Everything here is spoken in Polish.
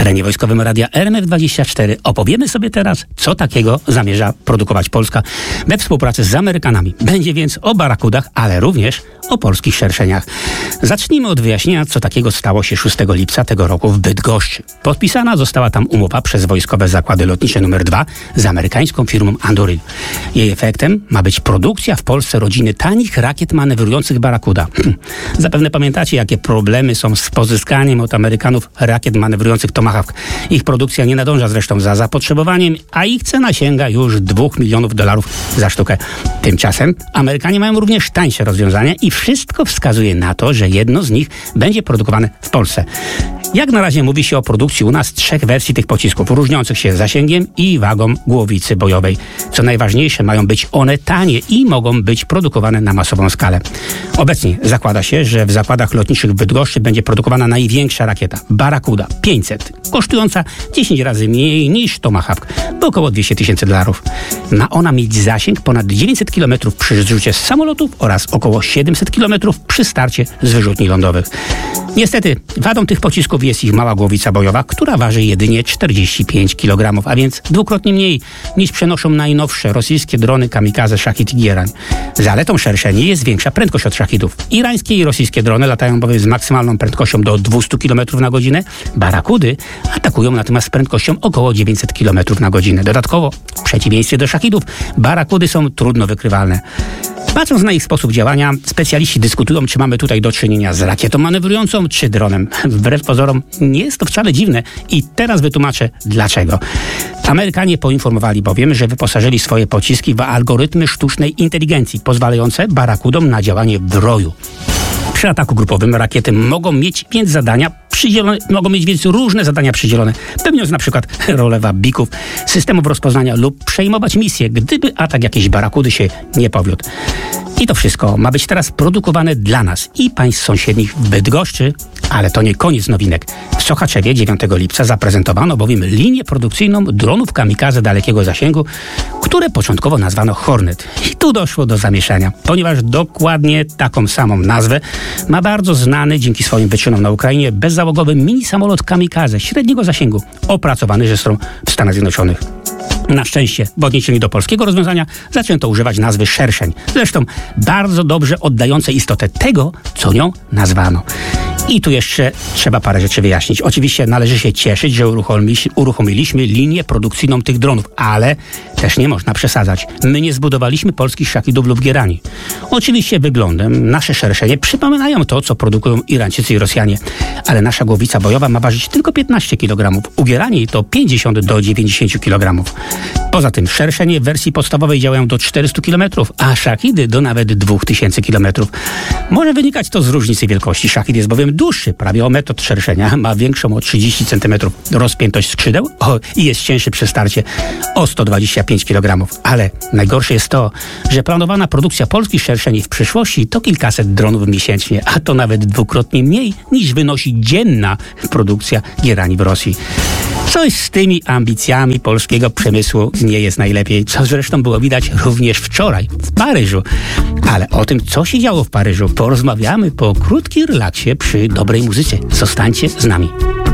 terenie wojskowym radia RMF24 opowiemy sobie teraz, co takiego zamierza produkować Polska we współpracy z Amerykanami. Będzie więc o barakudach, ale również o polskich szerszeniach. Zacznijmy od wyjaśnienia, co takiego stało się 6 lipca tego roku w Bydgoszczy. Podpisana została tam umowa przez Wojskowe Zakłady Lotnicze nr 2 z amerykańską firmą Anduril. Jej efektem ma być produkcja w Polsce rodziny tanich rakiet manewrujących Barakuda. Zapewne pamiętacie, jakie problemy są z pozyskaniem od Amerykanów rakiet manewrujących Tomahawk. Ich produkcja nie nadąża zresztą za zapotrzebowaniem, a ich cena sięga już $2 milionów za sztukę. Tymczasem Amerykanie mają również tańsze rozwiązania i wszystko wskazuje na to, że jedno z nich będzie produkowane w Polsce. Jak na razie mówi się o produkcji u nas 3 wersji tych pocisków, różniących się zasięgiem i wagą głowicy bojowej. Co najważniejsze, mają być one tanie i mogą być produkowane na masową skalę. Obecnie zakłada się, że w zakładach lotniczych w Bydgoszczy będzie produkowana największa rakieta, Barakuda 500, kosztująca 10 razy mniej niż Tomahawk, bo około $200,000. Ma ona mieć zasięg ponad 900 km przy zrzucie z samolotów oraz około 700 km przy starcie z wyrzutni lądowych. Niestety, wadą tych pocisków jest ich mała głowica bojowa, która waży jedynie 45 kg, a więc dwukrotnie mniej niż przenoszą najnowsze rosyjskie drony kamikaze Szachid i Gierań. Zaletą szerszeni jest większa prędkość od szachidów. Irańskie i rosyjskie drony latają bowiem z maksymalną prędkością do 200 km na godzinę. Barakudy atakują natomiast z prędkością około 900 km na godzinę. Dodatkowo, w przeciwieństwie do szachidów, barakudy są trudno wykrywalne. Patrząc na ich sposób działania, specjaliści dyskutują, czy mamy tutaj do czynienia z rakietą manewrującą, czy dronem. Wbrew pozorom nie jest to wcale dziwne i teraz wytłumaczę dlaczego. Amerykanie poinformowali bowiem, że wyposażyli swoje pociski w algorytmy sztucznej inteligencji, pozwalające barakudom na działanie w roju. Przy ataku grupowym rakiety mogą mieć więc różne zadania przydzielone, pełniąc na przykład rolę wabików, systemów rozpoznania lub przejmować misję, gdyby atak jakiejś barakudy się nie powiódł. I to wszystko ma być teraz produkowane dla nas i państw sąsiednich w Bydgoszczy, ale to nie koniec nowinek. W Sochaczewie 9 lipca zaprezentowano bowiem linię produkcyjną dronów kamikaze dalekiego zasięgu, które początkowo nazwano Hornet. I tu doszło do zamieszania, ponieważ dokładnie taką samą nazwę ma bardzo znany dzięki swoim wyczynom na Ukrainie bezzałogowy mini samolot kamikaze średniego zasięgu, opracowany zresztą w Stanach Zjednoczonych. Na szczęście w odniesieniu do polskiego rozwiązania zaczęto używać nazwy szerszeń, zresztą bardzo dobrze oddające istotę tego, co nią nazwano. I tu jeszcze trzeba parę rzeczy wyjaśnić. Oczywiście należy się cieszyć, że uruchomiliśmy linię produkcyjną tych dronów, ale też nie można przesadzać. My nie zbudowaliśmy polskich szachidów lub Gierani. Oczywiście wyglądem nasze szerszenie przypominają to, co produkują Irańczycy i Rosjanie, ale nasza głowica bojowa ma ważyć tylko 15 kg. U Gierani to 50 do 90 kg. Poza tym szerszenie w wersji podstawowej działają do 400 km, a szachidy do nawet 2000 km. Może wynikać to z różnicy wielkości. Szachid jest bowiem dłuższy, prawie o metr od szerszenia, ma większą o 30 cm rozpiętość skrzydeł i jest cięższy przy starcie o 125 kg. Ale najgorsze jest to, że planowana produkcja polskich szerszeni w przyszłości to kilkaset dronów miesięcznie, a to nawet dwukrotnie mniej niż wynosi dzienna produkcja Gierani w Rosji. Coś z tymi ambicjami polskiego przemysłu nie jest najlepiej, co zresztą było widać również wczoraj w Paryżu. Ale o tym, co się działo w Paryżu, porozmawiamy po krótkim relaksie przy dobrej muzyce. Zostańcie z nami.